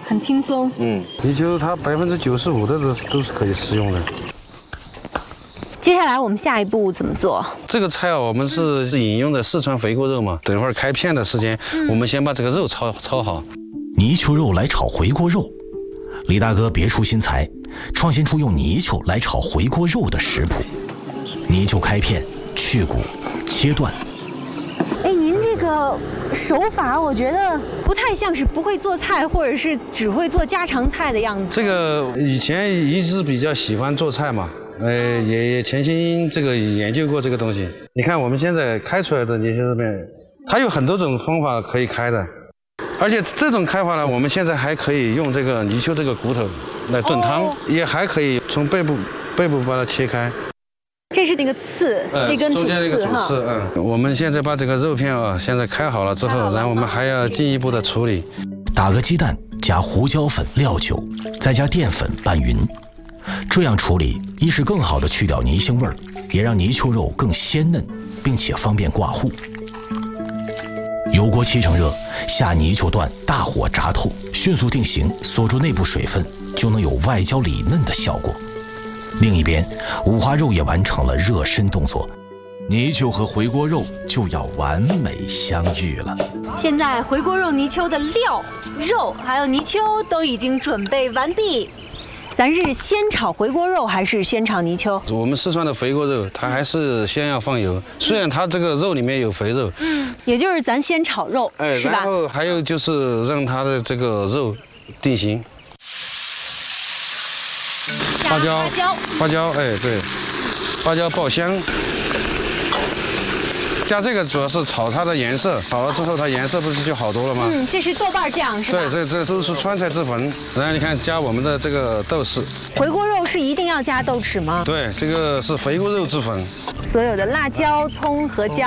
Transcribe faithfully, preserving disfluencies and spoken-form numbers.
很轻松。 嗯，泥鳅它百分之九十五的都都是可以食用的。 接下来我们下一步怎么做？ 这个菜啊，我们是引用的四川回锅肉嘛。等会儿开片的时间，嗯、我们先把这个肉焯焯好。 泥鳅肉来炒回锅肉，李大哥别出心裁，创新出用泥鳅来炒回锅肉的食谱。泥鳅开片、去骨、切断。 哎，您这个手法，我觉得不太像是不会做菜，或者是只会做家常菜的样子。 这个以前一直比较喜欢做菜嘛。呃，也也潜心这个研究过这个东西。你看我们现在开出来的泥鳅肉片，它有很多种方法可以开的，而且这种开法呢，我们现在还可以用这个泥鳅这个骨头来炖汤，哦、也还可以从背部背部把它切开。 这是那个刺， 呃、 那根主中间那个主刺，嗯。我们现在把这个肉片啊，现在开好了之后，然后我们还要进一步的处理。 打个鸡蛋，加胡椒粉、料酒，再加淀粉拌匀。这样处理，一是更好的去掉泥腥味儿，也让泥鳅肉更鲜嫩，并且方便挂糊。油锅七成热，下泥鳅段，大火炸透，迅速定型，锁住内部水分，就能有外焦里嫩的效果。另一边，五花肉也完成了热身动作，泥鳅和回锅肉就要完美相遇了。 现在回锅肉泥鳅的料、肉还有泥鳅都已经准备完毕。咱是先炒回锅肉还是先炒泥鳅？ 我们四川的回锅肉，它还是先要放油。虽然它这个肉里面有肥肉， 嗯，也就是咱先炒肉， 哎， 是吧？ 然后还有就是让它的这个肉定型。花椒， 花椒， 花椒，哎，对，花椒爆香。加这个主要是炒它的颜色，炒了之后它颜色不是就好多了吗？ 嗯，这是豆瓣酱是吧？ 对，这这都是川菜制粉。然后你看加我们的这个豆豉。 回锅肉是一定要加豆豉吗？ 对，这个是回锅肉制粉。 所有的辣椒、葱和姜